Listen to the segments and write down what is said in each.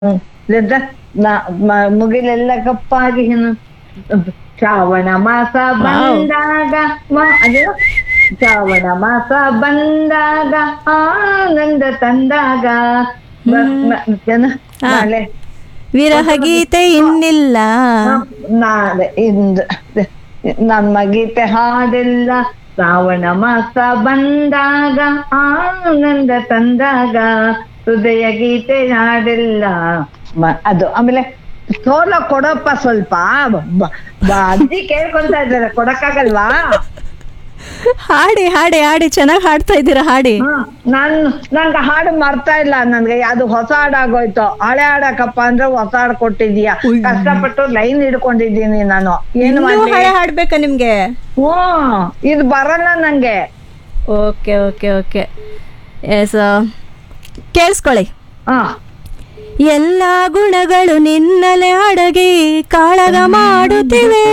ಇಲ್ಲದ ಮುಗಿಲೆಲ್ಲ ಕಪ್ಪಾಗಿ ಶ್ರಾವಣ ಮಾಸ ಬಂದಾಗ ಅದು ಶ್ರಾವಣ ಮಾಸ ಬಂದಾಗ ಆನಂದ ತಂದಾಗ ನಾಳೆ ವಿರಹ ಗೀತೆ ಇನ್ನಿಲ್ಲ. ನಾಳೆ ಇಂದು ನಮ್ಮ ಗೀತೆ ಹಾಡೆಲ್ಲ ಶ್ರಾವಣ ಮಾಸ ಬಂದಾಗ ಆನಂದ ತಂದಾಗ ಹೃದಯ ಗೀತೆ ಹಾಡೆಲ್ಲ ಅದು. ಆಮೇಲೆ ಸೋಲ ಕೊಡಪ್ಪ ಸ್ವಲ್ಪ ಅಜ್ಜಿ ಕೇಳ್ಕೊಂತ ಇದ್ದಾರೆ, ಕೊಡಕ್ಕಾಗಲ್ವಾ? ಹಾಡಿ ಹಾಡಿ ಹಾಡಿ, ಚೆನ್ನಾಗಿ ಹಾಡ್ತಾ ಇದ್ದೀರಾ, ಹಾಡಿ. ನಂಗೆ ಹಾಡು ಮರ್ತಾ ಇಲ್ಲ, ನನ್ಗೆ ಅದು ಹೊಸ ಹಾಡಾಗೋಯ್ತು. ಹಳೆ ಹಾಡಕಪ್ಪ ಅಂದ್ರೆ ಹೊಸ ಹಾಡು ಕೊಟ್ಟಿದೀಯ, ಕಷ್ಟಪಟ್ಟು ಲೈನ್ ಹಿಡ್ಕೊಂಡಿದ್ದೀನಿ ನಾನು. ಏನು ಹಳೆ ಹಾಡ್ಬೇಕಾ ನಿಮ್ಗೆ? ಇದು ಬರಲ್ಲ ನಂಗೆ. ಓಕೆ ಓಕೆ ಓಕೆ, ಎಸ್, ಕೇಳಿಸ್ಕೊಳ್ಳಿ. ಎಲ್ಲ ಗುಣಗಳು ನಿನ್ನಲೆ ಅಡಗಿ ಕಾಳಗ ಮಾಡುತ್ತಿವೆ,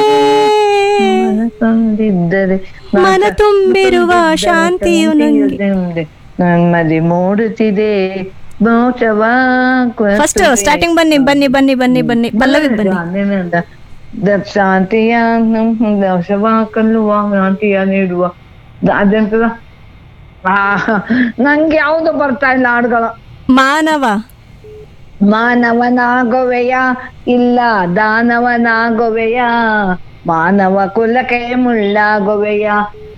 ಮನ ತುಂಬಿರುವ ಶಾಂತಿಯು ನಂಗೆ ನೆಮ್ಮದಿ ಮೂಡುತ್ತಿದೆ. ಫಸ್ಟ್ ಸ್ಟಾರ್ಟಿಂಗ್ ಬನ್ನಿ ಬನ್ನಿ ಬನ್ನಿ ಬನ್ನಿ ಬನ್ನಿ, ಪಲ್ಲವಿ ಬನ್ನಿ. ಶಾಂತಿಯ ದೋಷವ ಕಲ್ಲುವ ಶಾಂತಿಯ ನೀಡುವ ಅದೆಂತದ, ನಂಗೆ ಯಾವ್ದು ಬರ್ತಾ ಇಲ್ಲ ಹಾಡುಗಳು. ಮಾನವನಾಗುವೆಯ ಇಲ್ಲ ದಾನವನಾಗುವೆಯ, ಮಾನವ ಕುಲಕ್ಕೆ ಮುಳ್ಳಾಗುವೆಯ,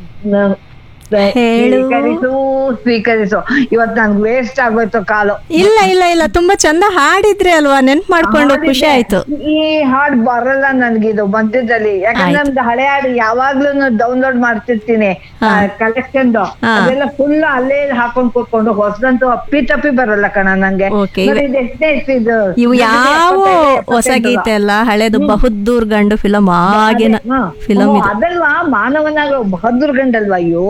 ಸ್ವೀಕರಿಸು. ಇವತ್ತು ನನ್ಗೆ ವೇಸ್ಟ್ ಆಗೋಯ್ತು ಕಾಲು. ಇಲ್ಲ ಇಲ್ಲ ಇಲ್ಲ, ತುಂಬಾ ಚಂದ ಹಾಡಿದ್ರಿ ಅಲ್ವಾ, ನೆನ್ಪು ಮಾಡ್ಕೊಂಡು ಖುಷಿ ಆಯ್ತು. ಈ ಹಾಡು ಬರಲ್ಲ ನನ್ಗಿದು ಮಧ್ಯದಲ್ಲಿ, ಯಾಕಂದ್ರೆ ನಮ್ದು ಹಳೆ ಹಾಡು ಯಾವಾಗ್ಲೂ ಡೌನ್ಲೋಡ್ ಮಾಡ್ತಿರ್ತೀನಿ ಕಲೆಕ್ಷನ್, ಅದೆಲ್ಲ ಫುಲ್ ಅಲ್ಲೇ ಹಾಕೊಂಡ್ ಕೂತ್ಕೊಂಡು ಹೊಸದಂತೂ ಅಪ್ಪಿ ತಪ್ಪಿ ಬರಲ್ಲ ಕಣ ನಂಗೆ. ಇವು ಯಾವ ಹೊಸ ಗೀತೆ ಅಲ್ಲ, ಹಳೇದು ಬಹದ್ದೂರ್ ಗಂಡು ಫಿಲಂ ಆಗಿನ ಫಿಲಂ ಅದಲ್ವಾ, ಬಹದ್ದೂರ್ ಗಂಡಲ್ವಾ? ಅಯ್ಯೋ,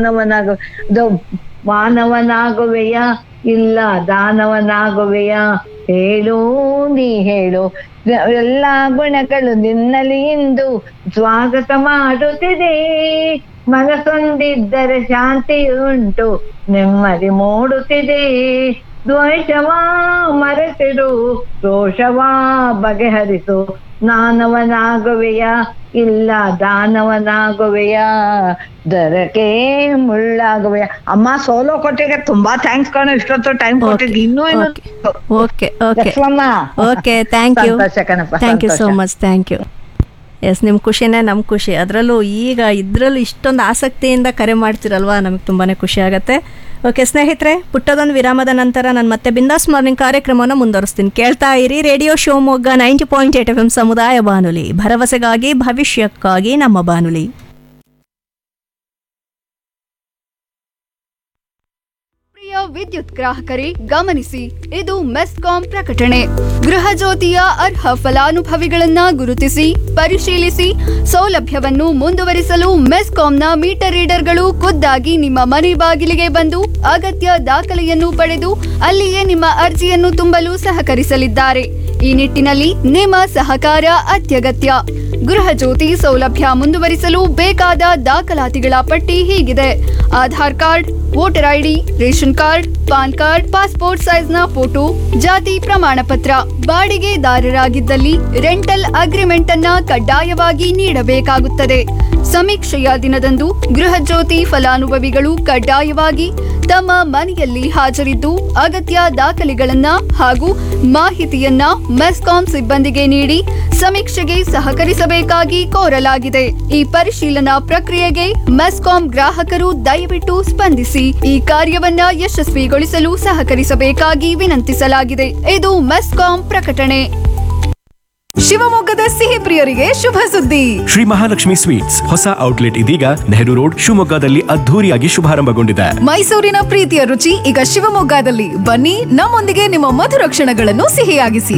ಮಾನವನಾಗುವೆಯ ಇಲ್ಲ ದಾನವನಾಗುವೆಯ, ಹೇಳು ನೀ ಹೇಳು, ಎಲ್ಲ ಗುಣಗಳು ನಿನ್ನಲ್ಲಿ ಇಂದು ಸ್ವಾಗತ ಮಾಡುತ್ತಿದೆ, ಮನಸೊಂದಿದ್ದರೆ ಶಾಂತಿ ಉಂಟು ನೆಮ್ಮದಿ ಮೂಡುತ್ತಿದೆ, ದ್ವೇಷವಾ ಮರೆತಿರು ರೋಷವಾ ಬಗೆಹರಿಸು, ನಾನವನಾಗುವೆಯ ಇಲ್ಲ ದಾನವನಾಗುವೆಯ, ದರಕ್ಕೆ ಮುಳ್ಳಾಗುವೆಯ. ಅಮ್ಮ ಸೋಲೋ ಕೊಟ್ಟಿಗೆ ತುಂಬಾ ಥ್ಯಾಂಕ್ಸ್ ಕಣ, ಇಷ್ಟೊತ್ತು ಟೈಮ್ ಕೊಟ್ಟಿದ್ದು. ಇನ್ನೂ okay okay okay, thank you thank you so much, thank you. S, ನಿಮ್ಮ ಖುಷಿನೇ ನಮ್ಮ ಖುಷಿ. ಅದರಲ್ಲೂ ಈಗ ಇದರಲ್ಲೂ ಇಷ್ಟೊಂದು ಆಸಕ್ತಿಯಿಂದ ಕರೆ ಮಾಡ್ತಿರಲ್ವಾ, ನಮಗೆ ತುಂಬಾ ಖುಷಿ ಆಗುತ್ತೆ. ಓಕೆ ಸ್ನೇಹಿತರೆ, ಪುಟ್ಟದೊಂದು ವಿರಾಮದ ನಂತರ ನಾನು ಮತ್ತೆ ಬಿಂದಾಸ್ ಮಾರ್ನಿಂಗ್ ಕಾರ್ಯಕ್ರಮವನ್ನು ಮುಂದುವರಿಸ್ತೀನಿ. ಕೇಳ್ತಾ ಇರಿ ರೇಡಿಯೋ ಶಿವಮೊಗ್ಗ 90.8 FM ಸಮುದಾಯ ಬಾನುಲಿ, ಭರವಸೆಗಾಗಿ ಭವಿಷ್ಯಕ್ಕಾಗಿ ನಮ್ಮ ಬಾನುಲಿ. ವಿದ್ಯುತ್ ಗ್ರಾಹಕರೇ ಗಮನಿಸಿ, ಇದು ಮೆಸ್ಕಾಂ ಪ್ರಕಟಣೆ. ಗೃಹ ಜ್ಯೋತಿಯ ಅರ್ಹ ಫಲಾನುಭವಿಗಳನ್ನ ಗುರುತಿಸಿ ಪರಿಶೀಲಿಸಿ ಸೌಲಭ್ಯವನ್ನು ಮುಂದುವರಿಸಲು ಮೆಸ್ಕಾಂನ ಮೀಟರ್ ರೀಡರ್ಗಳು ಖುದ್ದಾಗಿ ನಿಮ್ಮ ಮನೆ ಬಾಗಿಲಿಗೆ ಬಂದು ಅಗತ್ಯ ದಾಖಲೆಯನ್ನು ಪಡೆದು ಅಲ್ಲಿಯೇ ನಿಮ್ಮ ಅರ್ಜಿಯನ್ನು ತುಂಬಲು ಸಹಕರಿಸಲಿದ್ದಾರೆ. ಈ ನಿಟ್ಟಿನಲ್ಲಿ ನಿಮ್ಮ ಸಹಕಾರ ಅತ್ಯಗತ್ಯ. ಗೃಹ ಜ್ಯೋತಿ ಸೌಲಭ್ಯ ಮುಂದುವರಿಸಲು ಬೇಕಾದ ದಾಖಲಾತಿಗಳ ಪಟ್ಟಿ ಹೀಗಿದೆ: Aadhaar card, voter ID, ration card, PAN card, passport ಸೈಜ್ನ photo, ಜಾತಿ ಪ್ರಮಾಣ ಪತ್ರ. ಬಾಡಿಗೆದಾರರಾಗಿದ್ದಲ್ಲಿ ರೆಂಟಲ್ ಅಗ್ರಿಮೆಂಟ್ ಅನ್ನ ಕಡ್ಡಾಯವಾಗಿ ನೀಡಬೇಕಾಗುತ್ತದೆ. ಸಮೀಕ್ಷೆಯ ದಿನದಂದು ಗೃಹ ಜ್ಯೋತಿ ಫಲಾನುಭವಿಗಳು ಕಡ್ಡಾಯವಾಗಿ ತಮ್ಮ ಮನೆಯಲ್ಲಿ ಹಾಜರಿದ್ದು ಅಗತ್ಯ ದಾಖಲೆಗಳನ್ನ ಹಾಗೂ ಮಾಹಿತಿಯನ್ನ ಮೆಸ್ಕಾಂ ಸಿಬ್ಬಂದಿಗೆ ನೀಡಿ ಸಮೀಕ್ಷೆಗೆ ಸಹಕರಿಸಬೇಕಾಗಿ ಕೋರಲಾಗಿದೆ. ಈ ಪರಿಶೀಲನಾ ಪ್ರಕ್ರಿಯೆಗೆ ಮೆಸ್ಕಾಂ ಗ್ರಾಹಕರು ದಯವಿಟ್ಟು ಸ್ಪಂದಿಸಿ ಈ ಕಾರ್ಯವನ್ನ ಯಶಸ್ವಿಗೊಳಿಸಲು ಸಹಕರಿಸಬೇಕಾಗಿ ವಿನಂತಿಸಲಾಗಿದೆ. ಇದು ಮೆಸ್ಕಾಂ ಪ್ರಕಟಣೆ. ಶಿವಮೊಗ್ಗದ ಸಿಹಿ ಪ್ರಿಯರಿಗೆ ಶುಭ ಸುದ್ದಿ. ಶ್ರೀ ಮಹಾಲಕ್ಷ್ಮಿ ಸ್ವೀಟ್ಸ್ ಹೊಸ ಔಟ್ಲೆಟ್ ಇದೀಗ ನೆಹರು ರೋಡ್ ಶಿವಮೊಗ್ಗದಲ್ಲಿ ಅದ್ಧೂರಿಯಾಗಿ ಶುಭಾರಂಭಗೊಂಡಿದೆ. ಮೈಸೂರಿನ ಪ್ರೀತಿಯ ರುಚಿ ಈಗ ಶಿವಮೊಗ್ಗದಲ್ಲಿ. ಬನ್ನಿ, ನಮ್ಮೊಂದಿಗೆ ನಿಮ್ಮ ಮಧುರ ಕ್ಷಣಗಳನ್ನು ಸಿಹಿಯಾಗಿಸಿ.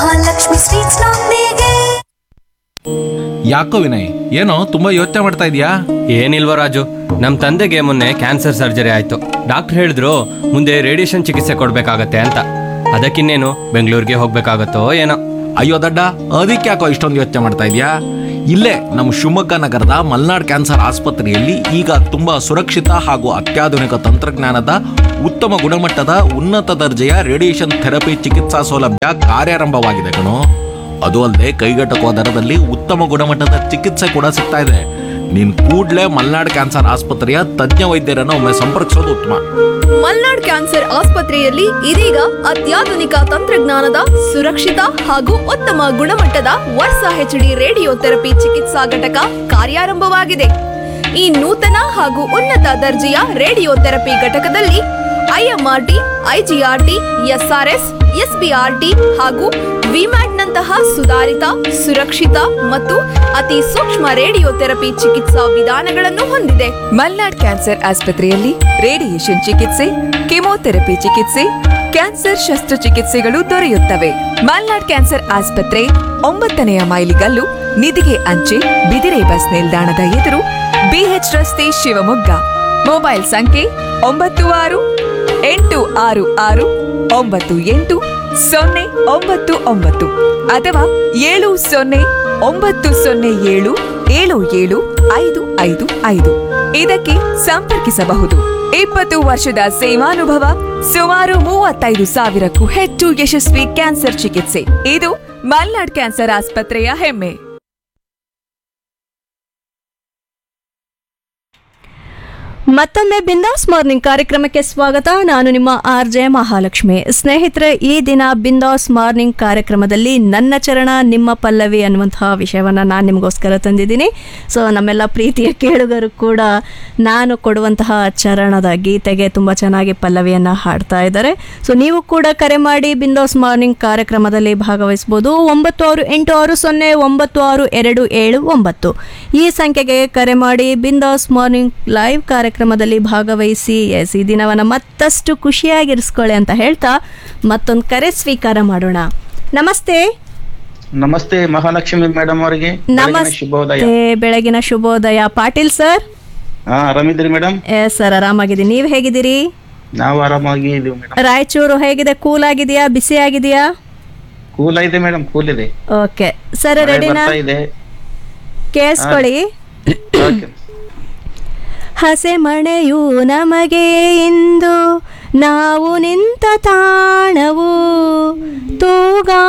ಯಾಕೋ ವಿನಯ್, ಏನೋ ತುಂಬಾ ಯೋಚನೆ ಮಾಡ್ತಾ ಇದೀಯಾ? ಏನಿಲ್ವ ರಾಜು, ನಮ್ ತಂದೆಗೆ ಮೊನ್ನೆ ಕ್ಯಾನ್ಸರ್ ಸರ್ಜರಿ ಆಯ್ತು. ಡಾಕ್ಟರ್ ಹೇಳಿದ್ರು ಮುಂದೆ ರೇಡಿಯೇಷನ್ ಚಿಕಿತ್ಸೆ ಕೊಡ್ಬೇಕಾಗತ್ತೆ ಅಂತ. ಅದಕ್ಕಿನ್ನೇನು ಬೆಂಗಳೂರಿಗೆ ಹೋಗ್ಬೇಕಾಗತ್ತೋ ಏನೋ. ಅಯ್ಯೋ ದಡ್ಡ, ಅದಕ್ಕೆ ಯಾಕೋ ಇಷ್ಟೊಂದು ಯೋಚನೆ ಮಾಡ್ತಾ ಇದೀಯಾ? ಇಲ್ಲೇ ನಮ್ಮ ಶಿವಮೊಗ್ಗ ನಗರದ ಮಲ್ನಾಡ್ ಕ್ಯಾನ್ಸರ್ ಆಸ್ಪತ್ರೆಯಲ್ಲಿ ಈಗ ತುಂಬಾ ಸುರಕ್ಷಿತ ಹಾಗೂ ಅತ್ಯಾಧುನಿಕ ತಂತ್ರಜ್ಞಾನದ ಉತ್ತಮ ಗುಣಮಟ್ಟದ ಉನ್ನತ ದರ್ಜೆಯ ರೇಡಿಯೇಷನ್ ಥೆರಪಿ ಚಿಕಿತ್ಸಾ ಸೌಲಭ್ಯ ಕಾರ್ಯಾರಂಭವಾಗಿದೆ ಕಣೋ. ಅದು ಅಲ್ಲದೆ ಕೈಗೆಟಕುವ ದರದಲ್ಲಿ ಉತ್ತಮ ಗುಣಮಟ್ಟದ ಚಿಕಿತ್ಸೆ ಕೂಡ ಸಿಗ್ತಾ ಇದೆ. ನೀನ್ ಕೂಡ್ಲೇ ಮಲ್ನಾಡ್ ಕ್ಯಾನ್ಸರ್ ಆಸ್ಪತ್ರೆಯ ತಜ್ಞ ವೈದ್ಯರನ್ನು ಒಮ್ಮೆ ಸಂಪರ್ಕಿಸೋದು ಉತ್ತಮ. ಮಲ್ನಾಡ್ ಕ್ಯಾನ್ಸರ್ ಆಸ್ಪತ್ರೆಯಲ್ಲಿ ಇದೀಗ ಅತ್ಯಾಧುನಿಕ ತಂತ್ರಜ್ಞಾನದ ಸುರಕ್ಷಿತ ಹಾಗೂ ಉತ್ತಮ ಗುಣಮಟ್ಟದ ವರ್ಷ HD ರೇಡಿಯೋ ಥೆರಪಿ ಚಿಕಿತ್ಸಾ ಘಟಕ ಕಾರ್ಯಾರಂಭವಾಗಿದೆ. ಈ ನೂತನ ಹಾಗೂ ಉನ್ನತ ದರ್ಜೆಯ ರೇಡಿಯೋ ಥೆರಪಿ ಘಟಕದಲ್ಲಿ IMRT, IGRT, SRS, SBRT ಹಾಗೂ ವಿಮ್ಯಾಟ್ನಂತಹ ಸುಧಾರಿತ, ಸುರಕ್ಷಿತ ಮತ್ತು ಅತಿ ಸೂಕ್ಷ್ಮ ರೇಡಿಯೋ ಥೆರಪಿ ಚಿಕಿತ್ಸಾ ವಿಧಾನಗಳನ್ನು ಹೊಂದಿದೆ. ಮಲ್ನಾಡ್ ಕ್ಯಾನ್ಸರ್ ಆಸ್ಪತ್ರೆಯಲ್ಲಿ ರೇಡಿಯೇಷನ್ ಚಿಕಿತ್ಸೆ, ಕೆಮೊಥೆರಪಿ ಚಿಕಿತ್ಸೆ, ಕ್ಯಾನ್ಸರ್ ಶಸ್ತ್ರಚಿಕಿತ್ಸೆಗಳು ದೊರೆಯುತ್ತವೆ. ಮಲ್ನಾಡ್ ಕ್ಯಾನ್ಸರ್ ಆಸ್ಪತ್ರೆ 9ನೇ ಮೈಲಿಗಲ್ಲು, ನಿಧಿಗೆ ಅಂಚೆ, ಬಿದಿರೆ ಬಸ್ ನಿಲ್ದಾಣದ ಎದುರು, BH ರಸ್ತೆ, ಶಿವಮೊಗ್ಗ. ಮೊಬೈಲ್ ಸಂಖ್ಯೆ 9668980999 ಅಥವಾ 7090077755. ಇದಕ್ಕೆ ಸಂಪರ್ಕಿಸಬಹುದು. 20 ವರ್ಷದ ಸೇವಾನುಭವ, ಸುಮಾರು 35,000ಕ್ಕೂ ಹೆಚ್ಚು ಯಶಸ್ವಿ ಕ್ಯಾನ್ಸರ್ ಚಿಕಿತ್ಸೆ. ಇದು ಮಲ್ನಾಡ್ ಕ್ಯಾನ್ಸರ್ ಆಸ್ಪತ್ರೆಯ ಹೆಮ್ಮೆ. ಮತ್ತೊಮ್ಮೆ ಬಿಂದಾಸ್ ಮಾರ್ನಿಂಗ್ ಕಾರ್ಯಕ್ರಮಕ್ಕೆ ಸ್ವಾಗತ. ನಾನು ನಿಮ್ಮ RJ ಮಹಾಲಕ್ಷ್ಮಿ. ಸ್ನೇಹಿತರೆ, ಈ ದಿನ ಬಿಂದಾಸ್ ಮಾರ್ನಿಂಗ್ ಕಾರ್ಯಕ್ರಮದಲ್ಲಿ ನನ್ನ ಚರಣ ನಿಮ್ಮ ಪಲ್ಲವಿ ಅನ್ನುವಂತಹ ವಿಷಯವನ್ನು ನಾನು ನಿಮಗೋಸ್ಕರ ತಂದಿದ್ದೀನಿ. ಸೊ ನಮ್ಮೆಲ್ಲ ಪ್ರೀತಿಯ ಕೇಳುಗರು ಕೂಡ ನಾನು ಕೊಡುವಂತಹ ಚರಣದ ಗೀತೆಗೆ ತುಂಬ ಚೆನ್ನಾಗಿ ಪಲ್ಲವಿಯನ್ನು ಹಾಡ್ತಾ ಇದ್ದಾರೆ. ಸೊ ನೀವು ಕೂಡ ಕರೆ ಮಾಡಿ ಬಿಂದಾಸ್ ಮಾರ್ನಿಂಗ್ ಕಾರ್ಯಕ್ರಮದಲ್ಲಿ ಭಾಗವಹಿಸ್ಬೋದು. 9860962779 ಈ ಸಂಖ್ಯೆಗೆ ಕರೆ ಮಾಡಿ ಬಿಂದಾಸ್ ಮಾರ್ನಿಂಗ್ ಲೈವ್ ಕಾರ್ಯಕ್ರಮದಲ್ಲಿ ಭಾಗವಹಿಸಿ. ಈ ದಿನವನ್ನು ಮತ್ತಷ್ಟು ಖುಷಿಯಾಗಿರಿಸ್ಕೊಳ್ಳಿ ಅಂತ ಹೇಳ್ತಾ ಮತ್ತೊಂದು ಕರೆ ಸ್ವೀಕಾರ ಮಾಡೋಣ. ನಮಸ್ತೆ. ನಮಸ್ತೆ ಮಹಾಲಕ್ಷ್ಮಿ ಮೇಡಮ್ ಅವರಿಗೆ ನಮಸ್ತೆ, ಬೆಳಗಿನ ಶುಭೋದಯ. Patil sir, ಆರಾಮಿದ್ದೀರಿ madam? ಸರ್ ಆರಾಮಾಗಿದ್ದೀನಿ. ನೀವು ಹೇಗಿದ್ದೀರಿ? ನಾವು ಆರಾಮಾಗಿದ್ದೀವಿ ಮೇಡಮ್. ರಾಯಚೂರು ಹೇಗಿದೆ? ಕೂಲ್ ಆಗಿದೆಯಾ, ಬಿಸಿ ಆಗಿದೆಯಾ? ಕೂಲ್ ಇದೆ ಮೇಡಮ್, ಕೂಲ್ ಇದೆ. ಓಕೆ ಸರ್, ರೆಡಿನಾ? ಕೇಳಿಸ್ಕೊಳ್ಳಿ. ಹಸೆ ಮಳೆಯು ನಮಗೆ ಇಂದು ನಾವು ನಿಂತ ತಾಣವು ತೂಗ